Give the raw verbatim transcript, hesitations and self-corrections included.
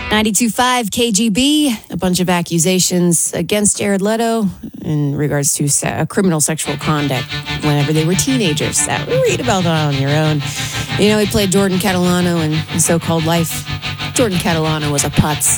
ninety-two point five K G B, a bunch of accusations against Jared Leto in regards to se- criminal sexual conduct whenever they were teenagers. So read about that on your own. You know, he played Jordan Catalano in So-Called Life. Jordan Catalano was a putz.